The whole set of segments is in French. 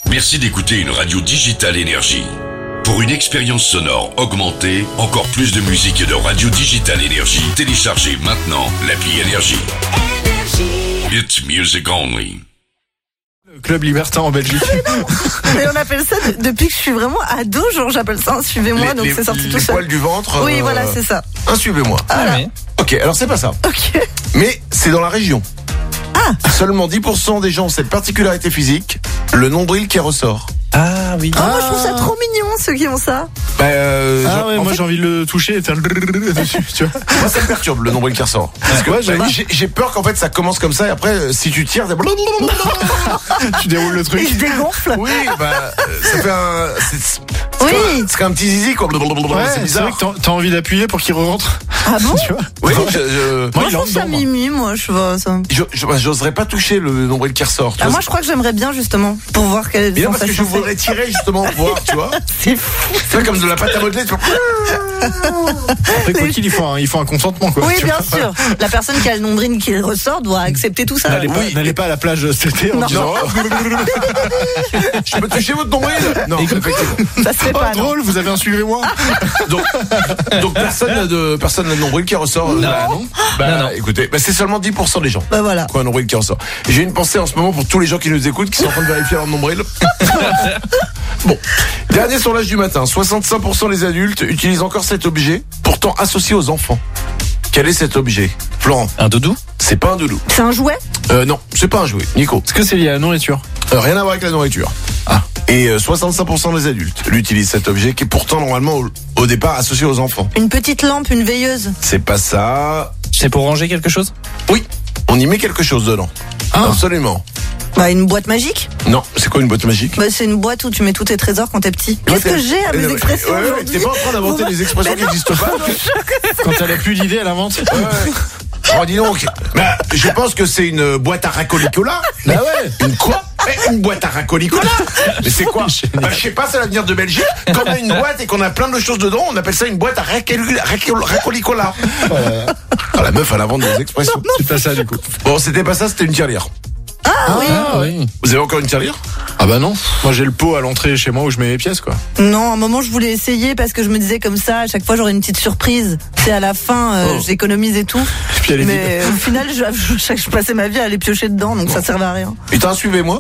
Merci d'écouter une radio Digital Énergie. Pour une expérience sonore augmentée, encore plus de musique et de radio Digital Énergie, téléchargez maintenant l'appli Énergie. It's music only. Club libertin en Belgique. Et on appelle ça, depuis que je suis vraiment ado, genre j'appelle ça un suivez-moi, donc c'est sorti tout Les seul. poils du ventre. Oui, voilà, c'est ça. Un suivez-moi. Voilà. Ok, alors c'est pas ça. Ok. Mais c'est dans la région. Seulement 10% des gens ont cette particularité physique, le nombril qui ressort. Ah oui. Oh, moi je trouve ça trop mignon, ceux qui ont ça. Moi j'ai envie de le toucher et faire le dessus, tu vois. Moi ça me perturbe le nombril qui ressort. Parce que j'ai peur qu'en fait ça commence comme ça et après si tu tires, tu déroules le truc. Il se dégonfle. Oui, ça fait un. C'est comme un petit zizi quoi. Ouais, C'est c'est bizarre. vrai que t'as envie d'appuyer pour qu'il rentre. Ah bon? Tu vois. Oui, Moi je trouve ça mimi, moi je vois ça. j'oserais pas toucher le nombril qui ressort. tu vois. Moi je crois que j'aimerais bien justement pour voir quelle Mais non, parce que je sensation c'est. voudrais tirer justement pour voir, tu vois. C'est fou. C'est comme de la pâte à modeler. Tu vois. Après, quoi qu'il, il faut un consentement, quoi. Oui, tu bien vois. sûr. La personne qui a le nombril qui ressort doit accepter tout ça. N'allez pas à la plage cet été en Non. disant Je peux toucher votre nombril? Non, effectivement. Ça se fait oh, pas. non. drôle, vous avez un suivez-moi. Donc personne n'a de nombril qui ressort. Non. Écoutez, c'est seulement 10% des gens. Bah voilà. Quoi, un nombril qui ressort. J'ai une pensée en ce moment pour tous les gens qui nous écoutent, qui sont en train de vérifier leur nombril. Bon, dernier sondage du matin. 65% des adultes utilisent encore cet objet, pourtant associé aux enfants. Quel est cet objet, Florent? Un doudou? C'est pas un doudou. C'est un jouet? Non, c'est pas un jouet. Nico? Est-ce que c'est lié à la nourriture? Rien à voir avec la nourriture. Et 65% des adultes l'utilisent cet objet qui est pourtant normalement au départ associé aux enfants. Une petite lampe, une veilleuse? C'est pas ça. C'est pour ranger quelque chose? Oui, on y met quelque chose dedans. Absolument. Bah une boîte magique? Non, c'est quoi une boîte magique? Bah c'est une boîte où tu mets tous tes trésors quand t'es petit. Qu'est-ce que j'ai à mes expressions aujourd'hui? T'es pas en train d'inventer des expressions qui n'existent pas. Quand elle a plus d'idées, elle invente. Oh dis donc. Je pense que c'est une boîte à racolicola. Bah ouais. Une quoi? Une boîte à racolicola. Mais c'est quoi? Je sais pas, ça va venir de Belgique. Quand on a une boîte et qu'on a plein de choses dedans, on appelle ça une boîte à racolicola. La meuf elle invente des expressions. C'est pas ça du coup. Bon, c'était pas ça, c'était une tirelire. Oui. Vous avez encore une tirelire? Ah bah non. Moi j'ai le pot à l'entrée chez moi où je mets les pièces, quoi. Non, à un moment je voulais essayer parce que je me disais comme ça, à chaque fois j'aurais une petite surprise. C'est à la fin, j'économise et tout. Et puis elle est Mais au final, je passais ma vie à aller piocher dedans, donc ça servait à rien. Et t'as un suivez-moi?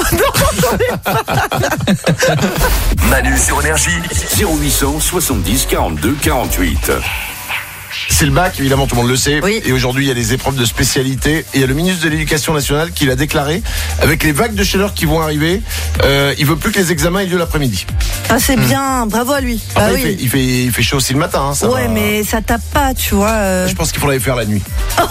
Manu sur Énergie, 0800 70 42 48. C'est le bac, évidemment, tout le monde le sait. Oui. Et aujourd'hui, il y a des épreuves de spécialité. Et il y a le ministre de l'Éducation nationale qui l'a déclaré. Avec les vagues de chaleur qui vont arriver, il veut plus que les examens aient lieu l'après-midi. Ah c'est bien, bravo à lui. Après, Ah oui. il fait chaud aussi le matin. Hein, ça Ouais, va. mais ça tape pas, tu vois. Je pense qu'il faudrait les faire la nuit.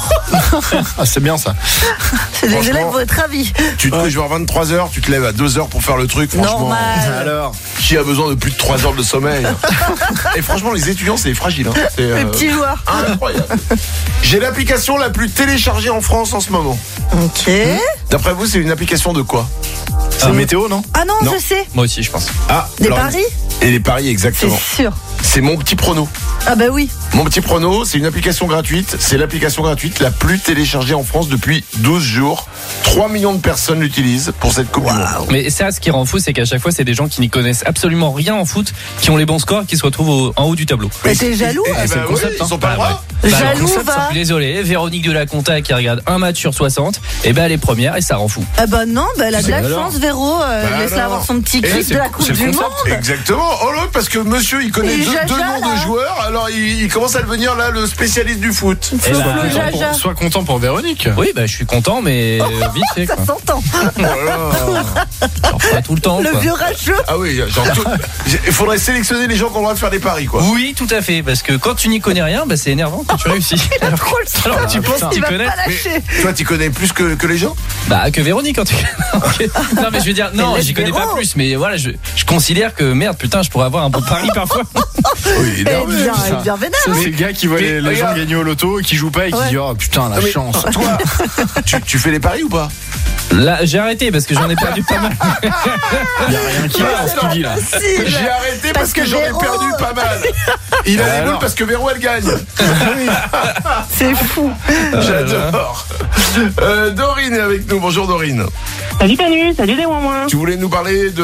Ah c'est bien ça. C'est des franchement, élèves votre avis. Tu te couches vers 23h, tu te lèves à 2h pour faire le truc. Franchement, Normal. Alors. qui a besoin de plus de 3 heures de sommeil? Et franchement, les étudiants, c'est fragile. Hein. C'est, Les petits joueurs. incroyable. J'ai l'application la plus téléchargée en France en ce moment. Ok. D'après vous, c'est une application de quoi? C'est météo, non? Ah non, Non. je sais. Moi aussi, je pense. Des alors, paris? Et les paris, C'est exactement. sûr. C'est Mon Petit Prono. Ah bah oui. Mon Petit Prono, c'est une application gratuite. C'est l'application gratuite la plus téléchargée en France depuis 12 jours. 3 millions de personnes l'utilisent pour cette Coupe du Monde. Mais ça, ce qui rend fou, c'est qu'à chaque fois, c'est des gens qui n'y connaissent absolument rien en foot, qui ont les bons scores, qui se retrouvent en haut du tableau. Mais t'es jaloux? c'est le concept, ils sont pas Bah, droits. ouais. Jaloux, le concept, va. je suis désolé, Véronique de la Conta qui regarde un match sur 60, et ben elle est première et ça rend fou. Ah bah non, bah elle a de la alors. chance, Véro. Laisse-la alors. avoir son petit Eh, kiff de la Coupe c'est le du concept. Monde. Exactement. Oh là, parce que monsieur, il connaît Et deux Jaja, noms là. de joueurs, alors il commence à devenir là le spécialiste du foot. Et Flo, bah, Flo, Jaja. Sois content pour Véronique. Oui, bah je suis content, mais vite fait, Ça quoi. s'entend. Oh là là. Genre, pas tout le temps, Le quoi. vieux rageux. Ah oui, genre il faudrait sélectionner les gens qui ont le droit de faire des paris, quoi. Oui, tout à fait, parce que quand tu n'y connais rien, bah c'est énervant quand tu réussis. Trop le seum. Alors, tu penses Il t'y va connaître? pas lâcher. Toi, tu connais plus que les gens? Bah que Véronique en tout cas. Ok. Non mais je veux dire, non, Mais j'y connais Véro. pas plus, mais voilà, je considère que merde, putain, je pourrais avoir un bon pari parfois. Oui, Eh bien vénère. C'est le gars qui voit Mais les gens regarde. gagner au loto et qui joue pas et qui Ouais. dit oh putain la Mais chance. toi, tu fais les paris ou pas? Là, j'ai arrêté parce que j'en ai perdu pas mal. Il y a rien qui va dans ce qu'il dit là. Possible. J'ai arrêté parce que j'en ai Véro. perdu pas mal. Il a des Alors. boules parce que Véro elle gagne. C'est fou. J'adore. Dorine est avec nous. Bonjour Dorine. Salut Manu, salut les moins. Tu voulais nous parler de